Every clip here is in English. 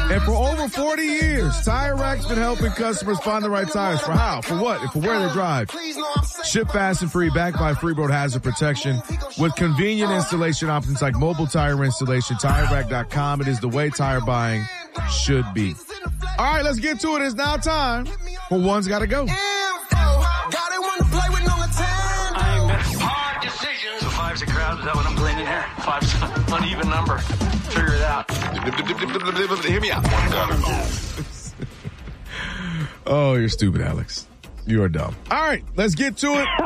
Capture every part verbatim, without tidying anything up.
And for over forty years, Tire Rack's been helping customers find the right tires. For how? For what? And for where they drive. Ship fast and free, backed by Freeboard Hazard Protection. With convenient installation options like mobile tire installation, Tire Rack dot com. It is the way tire buying should be. All right, let's get to it. It's now time for One's Gotta Go. Hard decisions. So five's a crowd. Is that what I'm playing in here? Five's an uneven number. Figure it out. Hear me out. One gotta go. Oh, you're stupid, Alex. You are dumb. All right, let's get to it.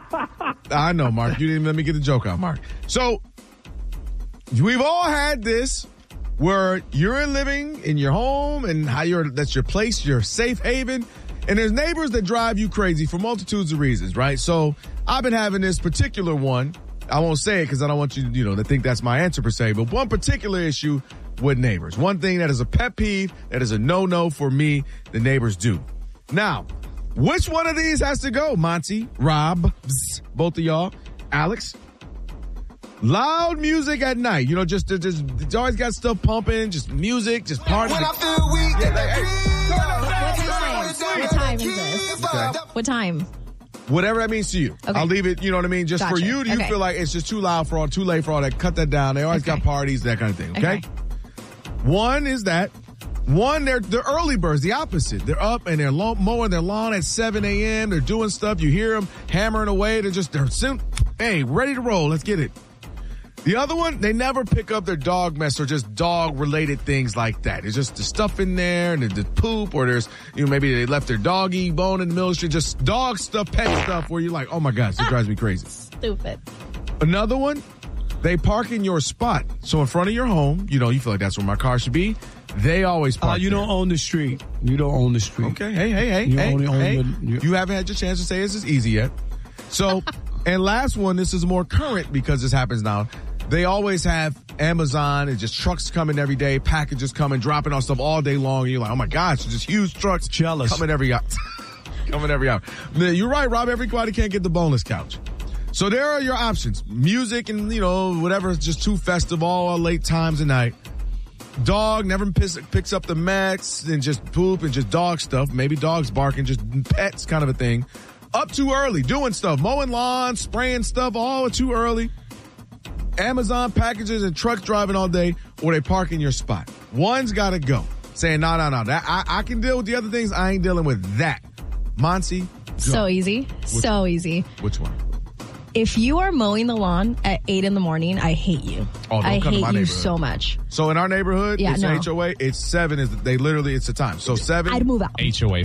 I know, Mark. You didn't even let me get the joke out, Mark. So, we've all had this where you're living in your home and how you're, that's your place, your safe haven. And there's neighbors that drive you crazy for multitudes of reasons, right? So, I've been having this particular one. I won't say it because I don't want you, you know, to think that's my answer per se, but one particular issue with neighbors. One thing that is a pet peeve, that is a no-no for me, the neighbors do. Now, which one of these has to go? Monty, Rob, both of y'all, Alex. Loud music at night. You know, just, just, just always got stuff pumping, just music, just party. When I feel weak, yeah, like, hey, What time? What time is this? Okay. What time? Whatever that means to you. Okay. I'll leave it, you know what I mean? Just Gotcha. for you, do you Okay. feel like it's just too loud for all, too late for all that? Cut that down. They always Okay. got parties, that kind of thing, okay? Okay. One is that. One, they're the early birds, the opposite. They're up and they're low, mowing their lawn at seven a.m. They're doing stuff. You hear them hammering away. They're just, they're soon, hey, ready to roll. Let's get it. The other one, they never pick up their dog mess or just dog-related things like that. It's just the stuff in there and the, the poop, or there's, you know, maybe they left their doggy bone in the middle of the street. Just dog stuff, pet stuff where you're like, oh my gosh, it drives me crazy. Stupid. Another one, they park in your spot. So in front of your home, you know, you feel like that's where my car should be. They always park Uh, you there. don't own the street. You don't own the street. Okay, hey, hey, hey, You hey, only own hey. the- you- You haven't had your chance to say this is easy yet. So, and last one, this is more current because this happens now. They always have Amazon and just trucks coming every day, packages coming, dropping off stuff all day long. And you're like, oh my gosh, just huge trucks Jealous. coming every hour. coming every hour. You're right, Rob. Everybody can't get the boneless couch. So there are your options. Music and, you know, whatever, it's just too festive all late times of night. Dog never piss, picks up the mess and just poop and just dog stuff. Maybe dogs barking, just pets kind of a thing. Up too early, doing stuff, mowing lawns, spraying stuff, all too early. Amazon packages and trucks driving all day, or they park in your spot. One's got to go. Saying, no, no, no, that, I, I can deal with the other things. I ain't dealing with that. Monty, go. So easy. So easy. Which one? If you are mowing the lawn at eight in the morning, I hate you. Oh, don't I come to hate my you neighborhood. so much. So in our neighborhood, Yeah, it's no. H O A. It's seven. Is they literally, it's a time. So seven. I'd move out. H O A